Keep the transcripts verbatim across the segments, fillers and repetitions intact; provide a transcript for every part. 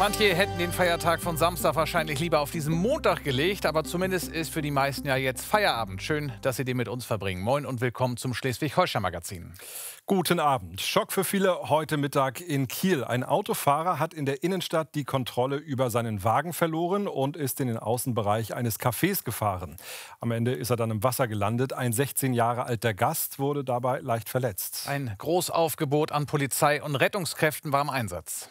Manche hätten den Feiertag von Samstag wahrscheinlich lieber auf diesen Montag gelegt, aber zumindest ist für die meisten ja jetzt Feierabend. Schön, dass Sie den mit uns verbringen. Moin und willkommen zum Schleswig-Holstein-Magazin. Guten Abend. Schock für viele heute Mittag in Kiel. Ein Autofahrer hat in der Innenstadt die Kontrolle über seinen Wagen verloren und ist in den Außenbereich eines Cafés gefahren. Am Ende ist er dann im Wasser gelandet. Ein sechzehn Jahre alter Gast wurde dabei leicht verletzt. Ein Großaufgebot an Polizei und Rettungskräften war im Einsatz.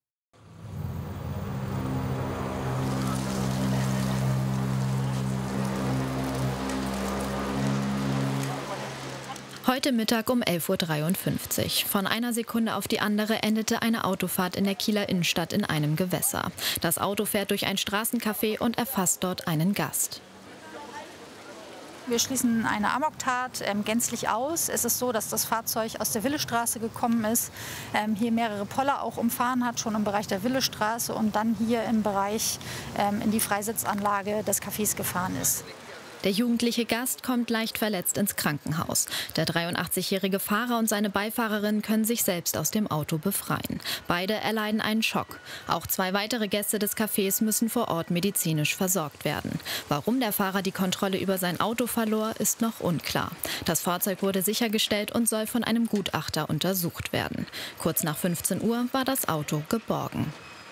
Heute Mittag um elf Uhr dreiundfünfzig. Von einer Sekunde auf die andere endete eine Autofahrt in der Kieler Innenstadt in einem Gewässer. Das Auto fährt durch ein Straßencafé und erfasst dort einen Gast. Wir schließen eine Amoktat ähm, gänzlich aus. Es ist so, dass das Fahrzeug aus der Willestraße gekommen ist, ähm, hier mehrere Poller auch umfahren hat, schon im Bereich der Willestraße und dann hier im Bereich ähm, in die Freisitzanlage des Cafés gefahren ist. Der jugendliche Gast kommt leicht verletzt ins Krankenhaus. Der dreiundachtzigjährige Fahrer und seine Beifahrerin können sich selbst aus dem Auto befreien. Beide erleiden einen Schock. Auch zwei weitere Gäste des Cafés müssen vor Ort medizinisch versorgt werden. Warum der Fahrer die Kontrolle über sein Auto verlor, ist noch unklar. Das Fahrzeug wurde sichergestellt und soll von einem Gutachter untersucht werden. Kurz nach fünfzehn Uhr war das Auto geborgen.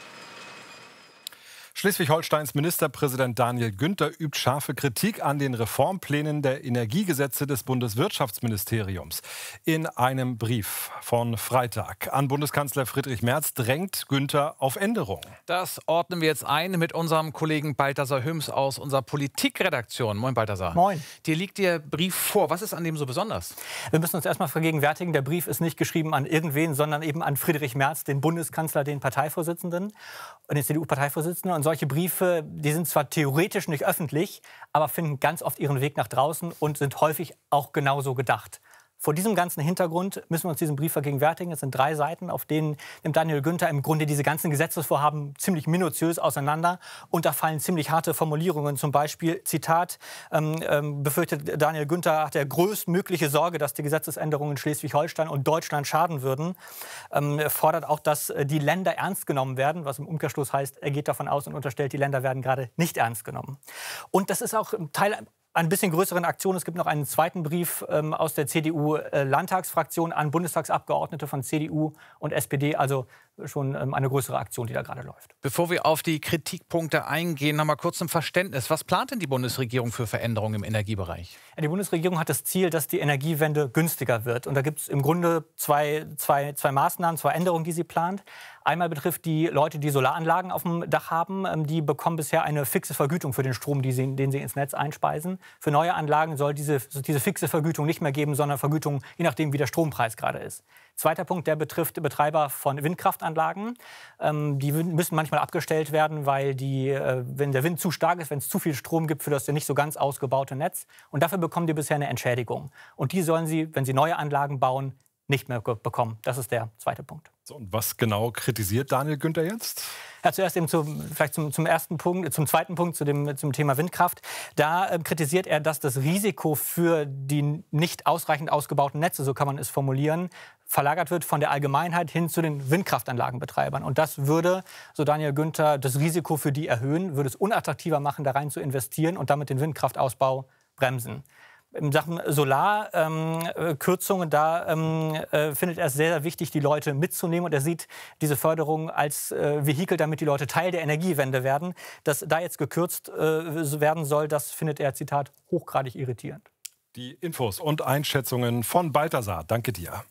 Schleswig-Holsteins Ministerpräsident Daniel Günther übt scharfe Kritik an den Reformplänen der Energiegesetze des Bundeswirtschaftsministeriums. In einem Brief von Freitag an Bundeskanzler Friedrich Merz drängt Günther auf Änderungen. Das ordnen wir jetzt ein mit unserem Kollegen Balthasar Hüms aus unserer Politikredaktion. Moin Balthasar. Moin. Dir liegt der Brief vor. Was ist an dem so besonders? Wir müssen uns erstmal vergegenwärtigen, der Brief ist nicht geschrieben an irgendwen, sondern eben an Friedrich Merz, den Bundeskanzler, den Parteivorsitzenden und den C D U-Parteivorsitzenden. Und solche Briefe, die sind zwar theoretisch nicht öffentlich, aber finden ganz oft ihren Weg nach draußen und sind häufig auch genauso gedacht. Vor diesem ganzen Hintergrund müssen wir uns diesen Brief vergegenwärtigen. Es sind drei Seiten, auf denen nimmt Daniel Günther im Grunde diese ganzen Gesetzesvorhaben ziemlich minutiös auseinander. Und da fallen ziemlich harte Formulierungen. Zum Beispiel, Zitat, ähm, ähm, befürchtet Daniel Günther hat der größtmögliche Sorge, dass die Gesetzesänderungen in Schleswig-Holstein und Deutschland schaden würden. Ähm, er fordert auch, dass die Länder ernst genommen werden, was im Umkehrschluss heißt, er geht davon aus und unterstellt, die Länder werden gerade nicht ernst genommen. Und das ist auch Teil ein bisschen größeren Aktion. Es gibt noch einen zweiten Brief ähm, aus der C D U-Landtagsfraktion an Bundestagsabgeordnete von C D U und S P D. Also schon ähm, eine größere Aktion, die da gerade läuft. Bevor wir auf die Kritikpunkte eingehen, noch mal kurz zum Verständnis. Was plant denn die Bundesregierung für Veränderungen im Energiebereich? Ja, die Bundesregierung hat das Ziel, dass die Energiewende günstiger wird. Und da gibt es im Grunde zwei, zwei, zwei Maßnahmen, zwei Änderungen, die sie plant. Einmal betrifft die Leute, die Solaranlagen auf dem Dach haben. Die bekommen bisher eine fixe Vergütung für den Strom, die sie, den sie ins Netz einspeisen. Für neue Anlagen soll diese, diese fixe Vergütung nicht mehr geben, sondern Vergütung, je nachdem, wie der Strompreis gerade ist. Zweiter Punkt, der betrifft Betreiber von Windkraftanlagen. Ähm, die müssen manchmal abgestellt werden, weil die, äh, wenn der Wind zu stark ist, wenn es zu viel Strom gibt für das nicht so ganz ausgebaute Netz. Und dafür bekommen die bisher eine Entschädigung. Und die sollen sie, wenn sie neue Anlagen bauen, nicht mehr bekommen. Das ist der zweite Punkt. So, und was genau kritisiert Daniel Günther jetzt? Ja, zuerst eben zum, vielleicht zum, zum ersten Punkt, zum zweiten Punkt, zu dem, zum Thema Windkraft. Da äh, kritisiert er, dass das Risiko für die nicht ausreichend ausgebauten Netze, so kann man es formulieren, verlagert wird von der Allgemeinheit hin zu den Windkraftanlagenbetreibern. Und das würde, so Daniel Günther, das Risiko für die erhöhen, würde es unattraktiver machen, da rein zu investieren und damit den Windkraftausbau bremsen. In Sachen Solarkürzungen, ähm, da ähm, äh, findet er es sehr, sehr wichtig, die Leute mitzunehmen. Und er sieht diese Förderung als äh, Vehikel, damit die Leute Teil der Energiewende werden. Dass da jetzt gekürzt äh, werden soll, das findet er, Zitat, hochgradig irritierend. Die Infos und Einschätzungen von Balthasar. Danke dir.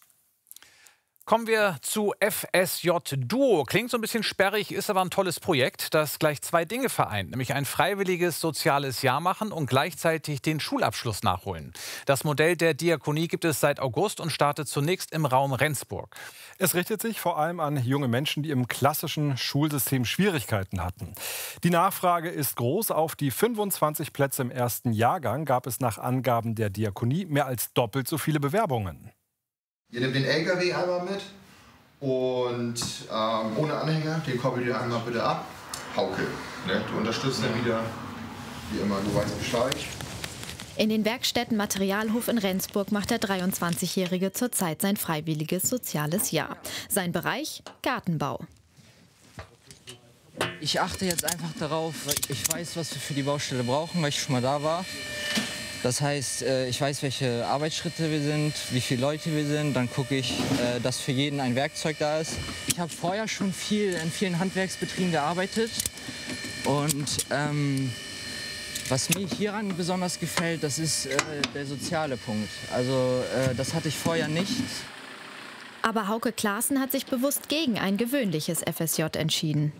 Kommen wir zu F S J Duo. Klingt so ein bisschen sperrig, ist aber ein tolles Projekt, das gleich zwei Dinge vereint. Nämlich ein freiwilliges soziales Jahr machen und gleichzeitig den Schulabschluss nachholen. Das Modell der Diakonie gibt es seit August und startet zunächst im Raum Rendsburg. Es richtet sich vor allem an junge Menschen, die im klassischen Schulsystem Schwierigkeiten hatten. Die Nachfrage ist groß. Auf die fünfundzwanzig Plätze im ersten Jahrgang gab es nach Angaben der Diakonie mehr als doppelt so viele Bewerbungen. Ihr nehmt den L K W einmal mit und ähm, ohne Anhänger, den koppelt ihr einmal bitte ab. Hauke, ne? Du unterstützt dann wieder, wie immer, du weißt Bescheid. In den Werkstätten Materialhof in Rendsburg macht der dreiundzwanzigjährige zurzeit sein freiwilliges soziales Jahr. Sein Bereich Gartenbau. Ich achte jetzt einfach darauf, weil ich weiß, was wir für die Baustelle brauchen, weil ich schon mal da war. Das heißt, ich weiß, welche Arbeitsschritte wir sind, wie viele Leute wir sind. Dann gucke ich, dass für jeden ein Werkzeug da ist. Ich habe vorher schon viel in vielen Handwerksbetrieben gearbeitet. Und ähm, was mir hieran besonders gefällt, das ist äh, der soziale Punkt. Also äh, das hatte ich vorher nicht. Aber Hauke Klaassen hat sich bewusst gegen ein gewöhnliches F S J entschieden.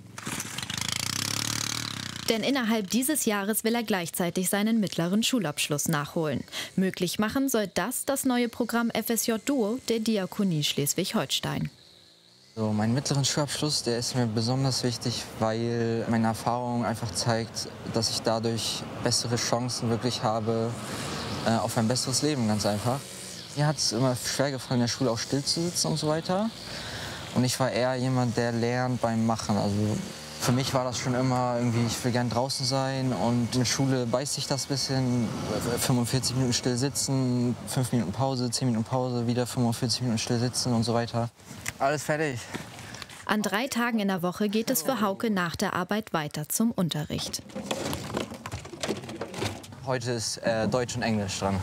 Denn innerhalb dieses Jahres will er gleichzeitig seinen mittleren Schulabschluss nachholen. Möglich machen soll das das neue Programm F S J Duo der Diakonie Schleswig-Holstein. So, meinen mittleren Schulabschluss, der ist mir besonders wichtig, weil meine Erfahrung einfach zeigt, dass ich dadurch bessere Chancen wirklich habe äh, auf ein besseres Leben, ganz einfach. Mir hat es immer schwer gefallen, in der Schule auch still zu sitzen und so weiter. Und ich war eher jemand, der lernt beim Machen. Also für mich war das schon immer irgendwie, ich will gern draußen sein und mit Schule beißt sich das ein bisschen. fünfundvierzig Minuten still sitzen, fünf Minuten Pause, zehn Minuten Pause, wieder fünfundvierzig Minuten still sitzen und so weiter. Alles fertig. An drei Tagen in der Woche geht es für Hauke nach der Arbeit weiter zum Unterricht. Heute ist äh, Deutsch und Englisch dran.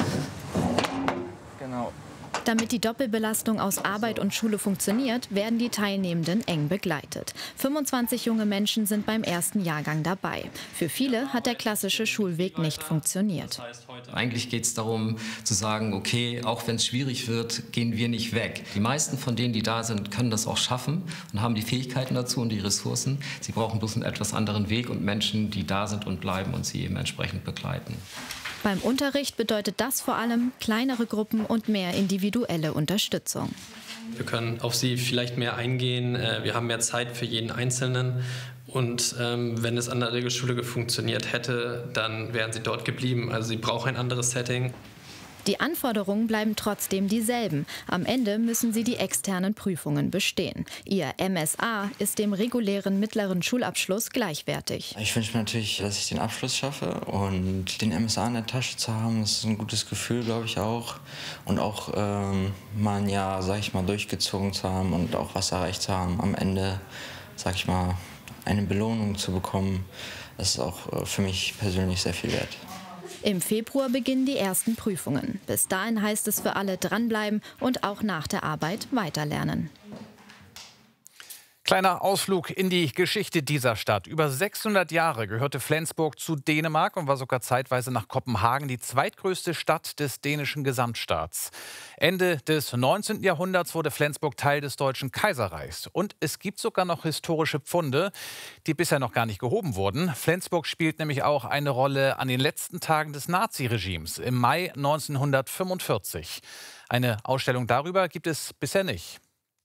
Genau. Damit die Doppelbelastung aus Arbeit und Schule funktioniert, werden die Teilnehmenden eng begleitet. fünfundzwanzig junge Menschen sind beim ersten Jahrgang dabei. Für viele hat der klassische Schulweg nicht funktioniert. Eigentlich geht es darum zu sagen, okay, auch wenn es schwierig wird, gehen wir nicht weg. Die meisten von denen, die da sind, können das auch schaffen und haben die Fähigkeiten dazu und die Ressourcen. Sie brauchen bloß einen etwas anderen Weg und Menschen, die da sind und bleiben und sie eben entsprechend begleiten. Beim Unterricht bedeutet das vor allem kleinere Gruppen und mehr individuelle Unterstützung. Wir können auf sie vielleicht mehr eingehen, wir haben mehr Zeit für jeden Einzelnen. Und ähm, wenn es an der Regelschule funktioniert hätte, dann wären sie dort geblieben. Also sie brauchen ein anderes Setting. Die Anforderungen bleiben trotzdem dieselben. Am Ende müssen sie die externen Prüfungen bestehen. Ihr M S A ist dem regulären mittleren Schulabschluss gleichwertig. Ich wünsche mir natürlich, dass ich den Abschluss schaffe und den M S A in der Tasche zu haben, das ist ein gutes Gefühl, glaube ich auch. Und auch ähm, mal ein Jahr, sag ich mal, durchgezogen zu haben und auch was erreicht zu haben. Am Ende, sag ich mal, eine Belohnung zu bekommen, das ist auch für mich persönlich sehr viel wert. Im Februar beginnen die ersten Prüfungen. Bis dahin heißt es für alle dranbleiben und auch nach der Arbeit weiterlernen. Kleiner Ausflug in die Geschichte dieser Stadt. Über sechshundert Jahre gehörte Flensburg zu Dänemark und war sogar zeitweise nach Kopenhagen die zweitgrößte Stadt des dänischen Gesamtstaats. Ende des neunzehnten Jahrhunderts wurde Flensburg Teil des Deutschen Kaiserreichs. Und es gibt sogar noch historische Pfunde, die bisher noch gar nicht gehoben wurden. Flensburg spielt nämlich auch eine Rolle an den letzten Tagen des Naziregimes im Mai neunzehnhundertfünfundvierzig. Eine Ausstellung darüber gibt es bisher nicht.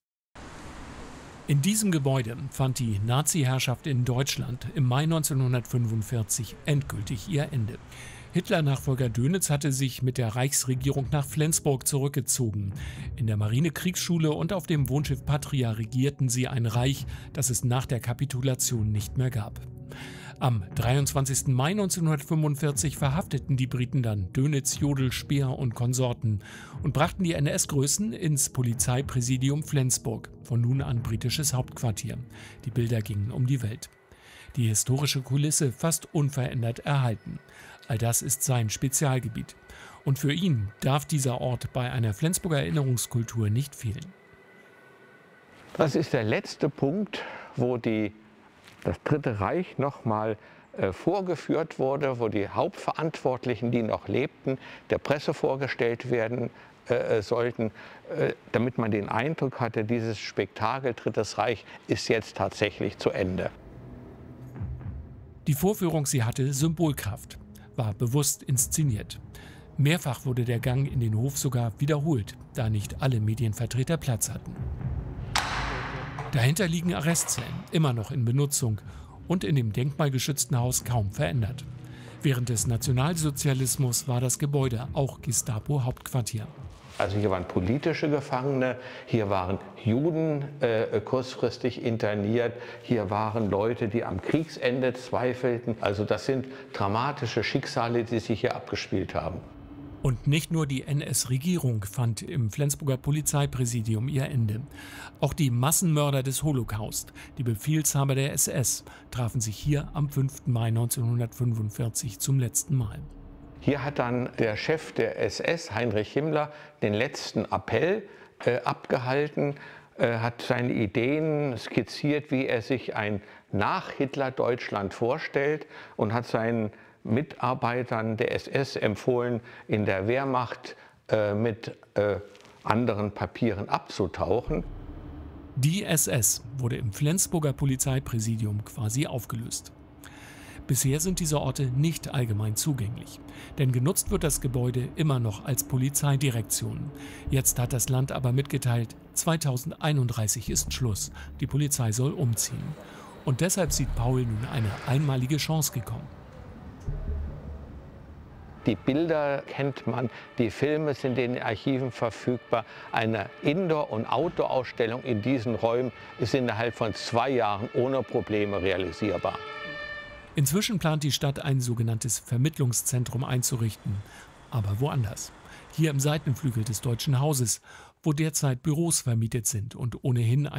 In diesem Gebäude fand die Nazi-Herrschaft in Deutschland im Mai neunzehnhundertfünfundvierzig endgültig ihr Ende. Hitler-Nachfolger Dönitz hatte sich mit der Reichsregierung nach Flensburg zurückgezogen. In der Marinekriegsschule und auf dem Wohnschiff Patria regierten sie ein Reich, das es nach der Kapitulation nicht mehr gab. Am dreiundzwanzigsten Mai neunzehnhundertfünfundvierzig verhafteten die Briten dann Dönitz, Jodl, Speer und Konsorten und brachten die N S-Größen ins Polizeipräsidium Flensburg, von nun an britisches Hauptquartier. Die Bilder gingen um die Welt. Die historische Kulisse fast unverändert erhalten. All das ist sein Spezialgebiet. Und für ihn darf dieser Ort bei einer Flensburger Erinnerungskultur nicht fehlen. Das ist der letzte Punkt, wo die das Dritte Reich noch mal äh, vorgeführt wurde, wo die Hauptverantwortlichen, die noch lebten, der Presse vorgestellt werden äh, sollten, äh, damit man den Eindruck hatte, dieses Spektakel Drittes Reich ist jetzt tatsächlich zu Ende. Die Vorführung, sie hatte Symbolkraft, war bewusst inszeniert. Mehrfach wurde der Gang in den Hof sogar wiederholt, da nicht alle Medienvertreter Platz hatten. Dahinter liegen Arrestzellen, immer noch in Benutzung und in dem denkmalgeschützten Haus kaum verändert. Während des Nationalsozialismus war das Gebäude auch Gestapo-Hauptquartier. Also hier waren politische Gefangene, hier waren Juden äh, kurzfristig interniert, hier waren Leute, die am Kriegsende zweifelten. Also das sind dramatische Schicksale, die sich hier abgespielt haben. Und nicht nur die N S-Regierung fand im Flensburger Polizeipräsidium ihr Ende. Auch die Massenmörder des Holocaust, die Befehlshaber der S S, trafen sich hier am fünften Mai neunzehnhundertfünfundvierzig zum letzten Mal. Hier hat dann der Chef der S S, Heinrich Himmler, den letzten Appell äh, abgehalten, äh, hat seine Ideen skizziert, wie er sich ein Nach-Hitler-Deutschland vorstellt und hat seinen Mitarbeitern der S S empfohlen, in der Wehrmacht äh, mit äh, anderen Papieren abzutauchen. Die S S wurde im Flensburger Polizeipräsidium quasi aufgelöst. Bisher sind diese Orte nicht allgemein zugänglich, denn genutzt wird das Gebäude immer noch als Polizeidirektion. Jetzt hat das Land aber mitgeteilt, zweitausendeinunddreißig ist Schluss, die Polizei soll umziehen. Und deshalb sieht Paul nun eine einmalige Chance gekommen. Die Bilder kennt man, die Filme sind in den Archiven verfügbar. Eine Indoor- und Outdoor-Ausstellung in diesen Räumen ist innerhalb von zwei Jahren ohne Probleme realisierbar. Inzwischen plant die Stadt, ein sogenanntes Vermittlungszentrum einzurichten, aber woanders. Hier im Seitenflügel des Deutschen Hauses, wo derzeit Büros vermietet sind und ohnehin ein